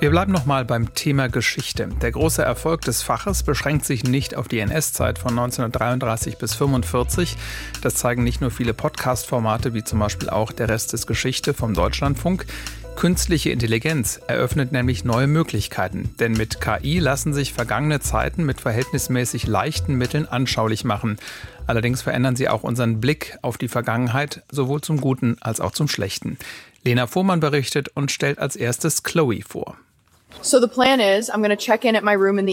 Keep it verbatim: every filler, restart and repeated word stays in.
Wir bleiben nochmal beim Thema Geschichte. Der große Erfolg des Faches beschränkt sich nicht auf die N S-Zeit von neunzehnhundertdreiunddreißig bis fünfundvierzig. Das zeigen nicht nur viele Podcast-Formate, wie zum Beispiel auch der Rest ist Geschichte vom Deutschlandfunk. Künstliche Intelligenz eröffnet nämlich neue Möglichkeiten. Denn mit K I lassen sich vergangene Zeiten mit verhältnismäßig leichten Mitteln anschaulich machen. Allerdings verändern sie auch unseren Blick auf die Vergangenheit, sowohl zum Guten als auch zum Schlechten. Lena Fuhrmann berichtet und stellt als erstes Chloe vor. So the plan is, I'm going to check in at my room in the